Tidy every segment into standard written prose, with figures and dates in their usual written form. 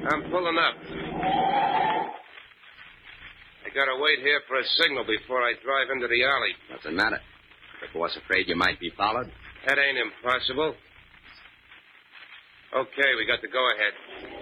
I'm pulling up. I gotta wait here for a signal before I drive into the alley. What's the matter? The boss afraid you might be followed? That ain't impossible. Okay, we got the go-ahead.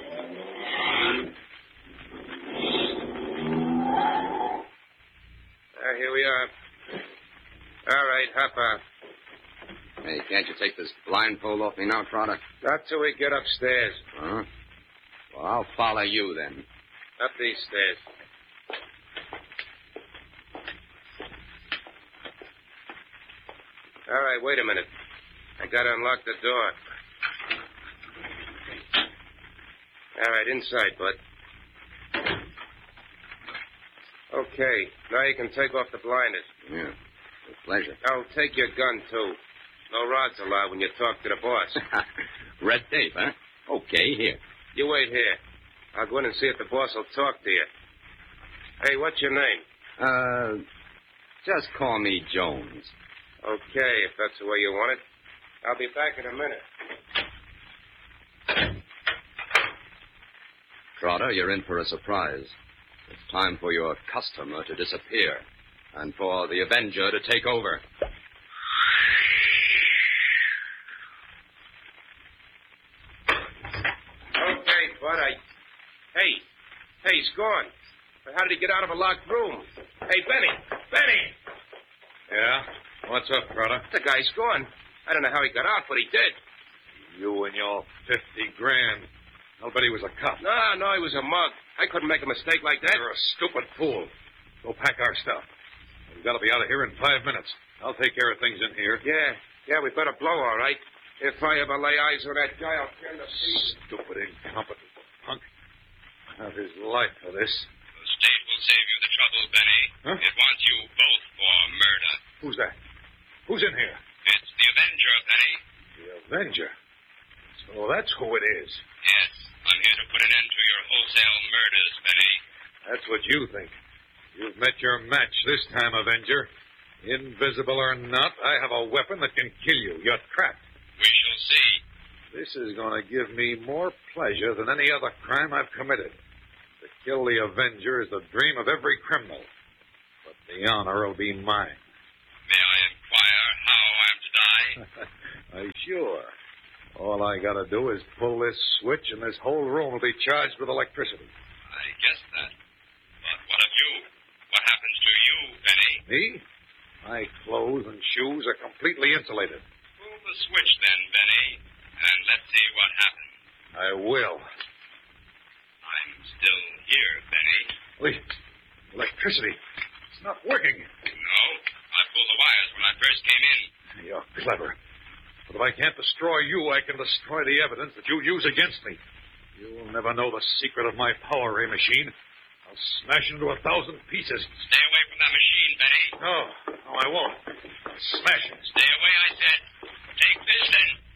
Here we are. All right, hop out. Hey, can't you take this blindfold off me now, Trotter? Not till we get upstairs. Huh? Well, I'll follow you then. Up these stairs. All right, wait a minute. I gotta unlock the door. All right, inside, bud. Okay, now you can take off the blinders. Yeah, with pleasure. I'll take your gun, too. No rods allowed when you talk to the boss. Red tape, huh? Okay, here. You wait here. I'll go in and see if the boss will talk to you. Hey, what's your name? Just call me Jones. Okay, if that's the way you want it. I'll be back in a minute. Trotter, you're in for a surprise. It's time for your customer to disappear and for the Avenger to take over. Okay, bud, Hey, he's gone. But how did he get out of a locked room? Hey, Benny! Yeah? What's up, brother? The guy's gone. I don't know how he got out, but he did. You and your $50,000. I'll bet he was a cop. No, he was a mug. I couldn't make a mistake like that. You're a stupid fool. Go pack our stuff. We've got to be out of here in 5 minutes. I'll take care of things in here. Yeah, we better blow, all right. If I ever lay eyes on that guy, I'll turn the seat. Stupid, incompetent punk. Have his life for this. The state will save you the trouble, Benny. Huh? It wants you both for murder. Who's that? Who's in here? It's the Avenger, Benny. The Avenger. So that's who it is. Yes, I'm here to put an end to your wholesale murders, Benny. That's what you think. You've met your match this time, Avenger. Invisible or not, I have a weapon that can kill you. You're trapped. We shall see. This is going to give me more pleasure than any other crime I've committed. To kill the Avenger is the dream of every criminal. But the honor will be mine. May I inquire how I am to die? Sure. All I got to do is pull this switch, and this whole room will be charged with electricity. I guessed that. But what of you? What happens to you, Benny? Me? My clothes and shoes are completely insulated. Pull the switch then, Benny, and let's see what happens. I will. I'm still here, Benny. Wait. Electricity. It's not working. No, I pulled the wires when I first came in. You're clever. But if I can't destroy you, I can destroy the evidence that you use against me. You'll never know the secret of my power ray machine. I'll smash it into 1,000 pieces. Stay away from that machine, Benny. No, I won't. I'll smash it. Stay away, I said. Take this, then.